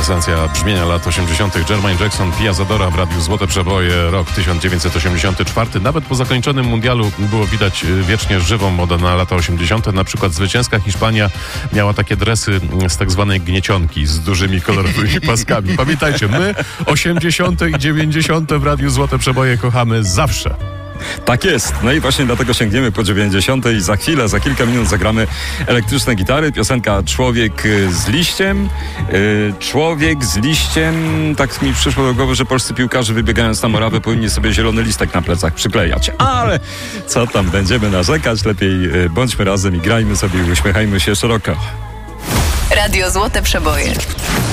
kwintesencja brzmienia lat 80. Jermaine Jackson, Pia Zadora w radiu Złote Przeboje, rok 1984. Nawet po zakończonym mundialu było widać wiecznie żywą modę na lata 80. Na przykład zwycięska Hiszpania miała takie dresy z tak zwanej gniecionki z dużymi kolorowymi paskami. Pamiętajcie, my 80. i 90. w radiu Złote Przeboje kochamy zawsze. Tak jest. No i właśnie dlatego sięgniemy po 90. i za chwilę, za kilka minut zagramy elektryczne gitary. Piosenka Człowiek z liściem. Człowiek z liściem. Tak mi przyszło do głowy, że polscy piłkarze wybiegając na murawę powinni sobie zielony listek na plecach przyklejać. Ale co tam, będziemy narzekać. Lepiej bądźmy razem i grajmy sobie i uśmiechajmy się szeroko. Radio Złote Przeboje.